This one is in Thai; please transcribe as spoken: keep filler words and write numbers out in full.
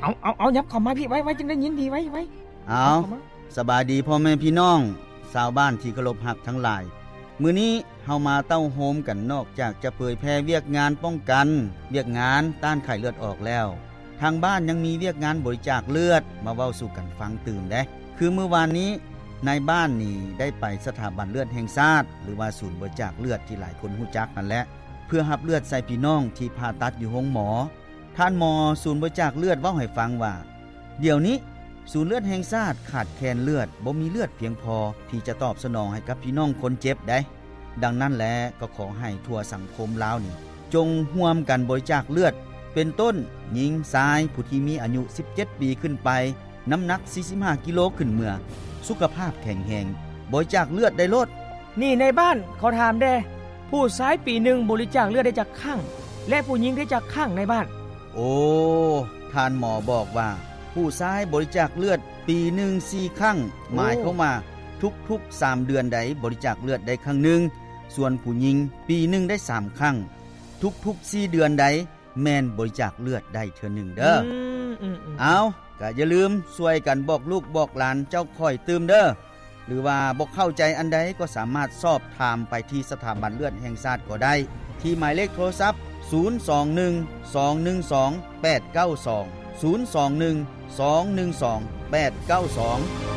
เอาเอาเอายับเข้ามาพี่ไว้ไว้จึงได้ยินดีไว้ไว้เอาสบายดีพ่อแม่พี่น้องชาวบ้านที่เคารพรักทั้งหลายมื้อนี้เฮามาเต้าโฮมกันนอกจากจะเผยแพร่เวียกงานป้องกันเวียกงานต้านไข้เลือดออกแล้วทางบ้านยังมีเวียกงานบริจาคเลือดมาเว้าสู่กันฟังตื่นเด้คือเมื่อวานนี้ในบ้านนี่ได้ไปสถาบันเลือดแห่งชาติหรือว่าศูนย์บริจาคเลือดที่หลายคนรู้จักนั่นแหละเพื่อรับเลือดใส่พี่น้องที่ผ่าตัดอยู่โรงหมอท่านหมอศูนย์บริจาคเลือดเว้าให้ฟังว่าเดี๋ยวนี้ศูนย์เลือดแห่งชาติขาดแคลนเลือดบ่มีเลือดเพียงพอที่จะตอบสนองให้กับพี่น้องคนเจ็บได้ดังนั้นแลก็ขอให้ทั่วสังคมลาวนี่จงร่วมกันบริจาคเลือดเป็นต้นหญิงชายผู้ที่มีอายุสิบเจ็ดปีขึ้นไปน้ำหนักสี่สิบห้ากิโลขึ้นเมื่อสุขภาพแข็งแรงบริจาคเลือดได้ลดนี่ในบ้านเขาถามแด่ผู้ชายปีหนึ่งบริจาคเลือดได้จากข้างและผู้หญิงได้จากข้างในบ้านโอ้ท่านหมอบอกว่าผู้ชายบริจาคเลือดปีหนึ่งสี่ครั้งหมายเข้ามาทุกๆสามเดือนใดบริจาคเลือดได้ครั้งหนึ่งส่วนผู้หญิงปีหนึ่งได้สามครั้งทุกๆสี่เดือนใดแม่นบริจาคเลือดได้เทื่อหนึ่งเด้ออืมๆๆเอาก็อย่าลืมช่วยกันบอกลูกบอกหลานเจ้าค่อยตื่มเด้อหรือว่าบ่เข้าใจอันใดก็สามารถสอบถามไปที่สถาบันเลือดแห่งชาติก็ได้ที่หมายเลขโทรศัพท์ศูนย์ สอง หนึ่ง สอง หนึ่ง สอง แปด เก้า สอง ศูนย์ สอง หนึ่ง สอง หนึ่ง สอง แปด เก้า สอง